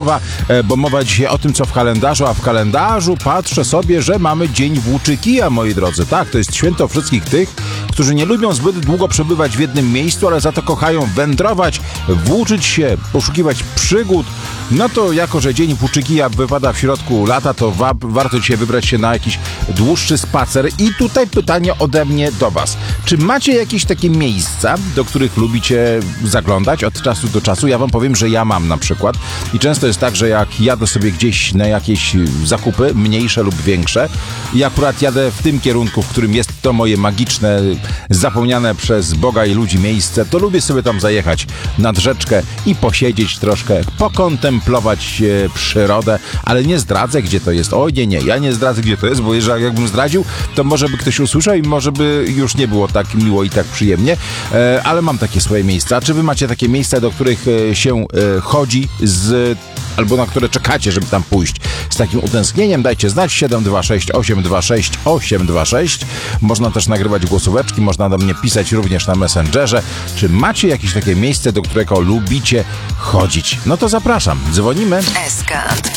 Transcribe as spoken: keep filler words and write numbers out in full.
mowa, bo mowa dzisiaj o tym, co w kalendarzu, a w kalendarzu patrzę sobie, że mamy Dzień Włóczykija, moi drodzy. Tak, to jest święto wszystkich tych, którzy nie lubią zbyt długo przebywać w jednym miejscu, ale za to kochają wędrować, włóczyć się, poszukiwać przygód. No to jako, że Dzień Włóczykija wypada w środku lata, to wa- warto dzisiaj wybrać się na jakiś dłuższy spacer. I tutaj pytanie ode mnie do was. Czy macie jakieś takie miejsca, do których lubicie zaglądać od czasu do czasu? Ja wam powiem, że ja mam na przykład. I często jest tak, że jak jadę sobie gdzieś na jakieś zakupy, mniejsze lub większe, i akurat jadę w tym kierunku, w którym jest to moje magiczne, zapomniane przez Boga i ludzi miejsce, to lubię sobie tam zajechać nad rzeczkę i posiedzieć troszkę, pokontemplować e, przyrodę, ale nie zdradzę, gdzie to jest. Oj, nie, nie, ja nie zdradzę, gdzie to jest, bo jeżeli jakbym zdradził, to może by ktoś usłyszał i może by już nie było tak miło i tak przyjemnie, e, ale mam takie swoje miejsca. A czy wy macie takie miejsca, do których e, się e, chodzi z... albo na które czekacie, żeby tam pójść z takim utęsknieniem? Dajcie znać. Siedem dwa sześć osiem dwa sześć osiem dwa sześć. Można też nagrywać głosóweczki, można do mnie pisać również na Messengerze. Czy macie jakieś takie miejsce, do którego lubicie chodzić? No to zapraszam. Dzwonimy. S K